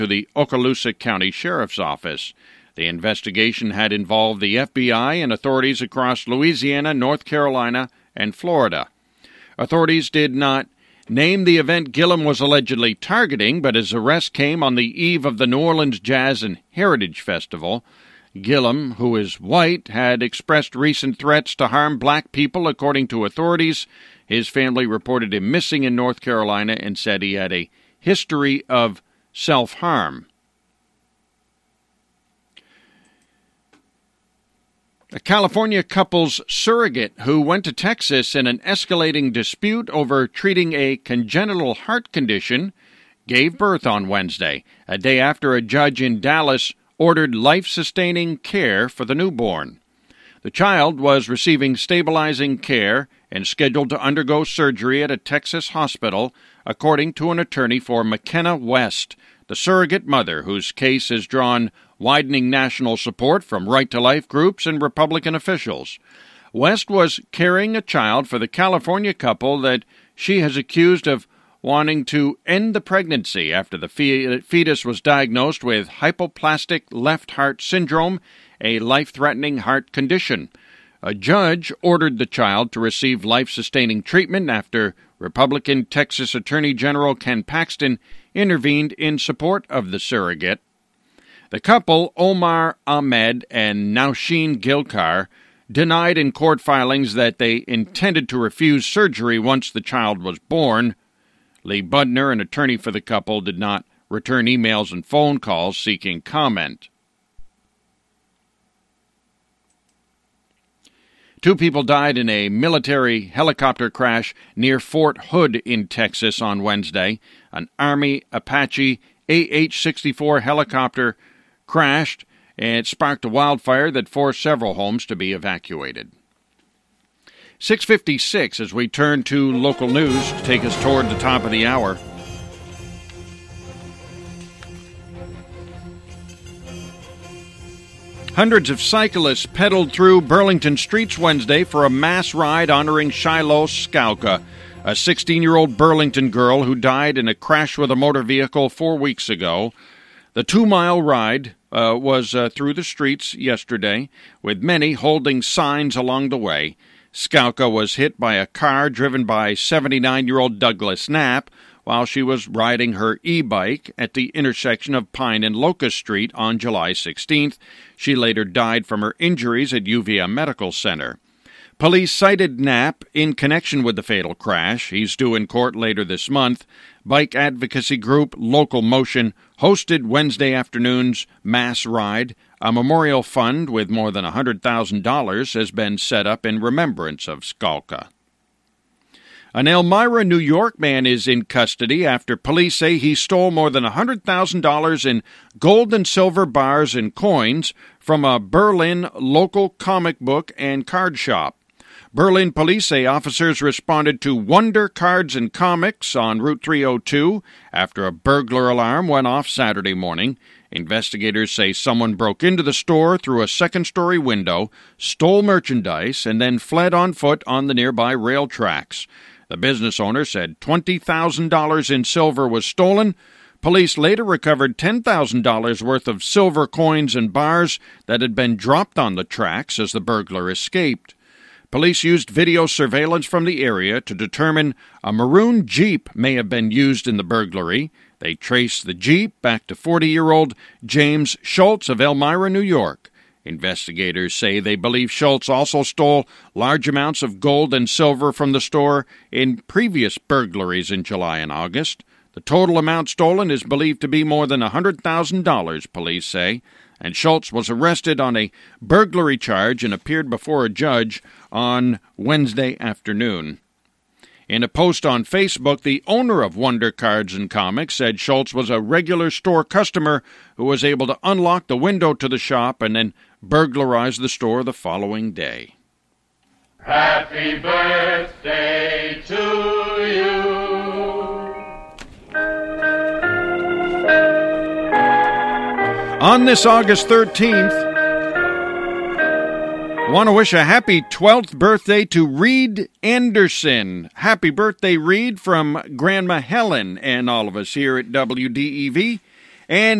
to the Okaloosa County Sheriff's Office. The investigation had involved the FBI and authorities across Louisiana, North Carolina, and Florida. Authorities did not name the event Gillum was allegedly targeting, but his arrest came on the eve of the New Orleans Jazz and Heritage Festival. Gillum, who is white, had expressed recent threats to harm black people, according to authorities. His family reported him missing in North Carolina and said he had a history of self-harm. A California couple's surrogate who went to Texas in an escalating dispute over treating a congenital heart condition gave birth on Wednesday, a day after a judge in Dallas ordered life-sustaining care for the newborn. The child was receiving stabilizing care and scheduled to undergo surgery at a Texas hospital, according to an attorney for McKenna West, the surrogate mother whose case has drawn widening national support from right-to-life groups and Republican officials. West was carrying a child for the California couple that she has accused of wanting to end the pregnancy after the fetus was diagnosed with hypoplastic left heart syndrome, a life-threatening heart condition. A judge ordered the child to receive life-sustaining treatment after Republican Texas Attorney General Ken Paxton intervened in support of the surrogate. The couple, Omar Ahmed and Nausheen Gilkar, denied in court filings that they intended to refuse surgery once the child was born. Lee Budner, an attorney for the couple, did not return emails and phone calls seeking comment. 2 people died in a military helicopter crash near Fort Hood in Texas on Wednesday. An Army Apache AH-64 helicopter crashed, and it sparked a wildfire that forced several homes to be evacuated. 6:56 as we turn to local news to take us toward the top of the hour. Hundreds of cyclists pedaled through Burlington streets Wednesday for a mass ride honoring Shiloh Skauka, a 16-year-old Burlington girl who died in a crash with a motor vehicle 4 weeks ago. The 2-mile ride was through the streets yesterday, with many holding signs along the way. Skauka was hit by a car driven by 79-year-old Douglas Knapp while she was riding her e-bike at the intersection of Pine and Locust Street on July 16th. She later died from her injuries at UVM Medical Center. Police cited Knapp in connection with the fatal crash. He's due in court later this month. Bike advocacy group Local Motion hosted Wednesday afternoon's mass ride. A memorial fund with more than $100,000 has been set up in remembrance of Skauka. An Elmira, New York man is in custody after police say he stole more than $100,000 in gold and silver bars and coins from a Berlin local comic book and card shop. Berlin police say officers responded to Wonder Cards and Comics on Route 302 after a burglar alarm went off Saturday morning. Investigators say someone broke into the store through a second-story window, stole merchandise, and then fled on foot on the nearby rail tracks. The business owner said $20,000 in silver was stolen. Police later recovered $10,000 worth of silver coins and bars that had been dropped on the tracks as the burglar escaped. Police used video surveillance from the area to determine a maroon Jeep may have been used in the burglary. They traced the Jeep back to 40-year-old James Schultz of Elmira, New York. Investigators say they believe Schultz also stole large amounts of gold and silver from the store in previous burglaries in July and August. The total amount stolen is believed to be more than $100,000, police say, and Schultz was arrested on a burglary charge and appeared before a judge on Wednesday afternoon. In a post on Facebook, the owner of Wonder Cards and Comics said Schultz was a regular store customer who was able to unlock the window to the shop and then burglarize the store the following day. Happy birthday to you. On this August 13th, I want to wish a happy 12th birthday to Reed Anderson. Happy birthday, Reed, from Grandma Helen and all of us here at WDEV. And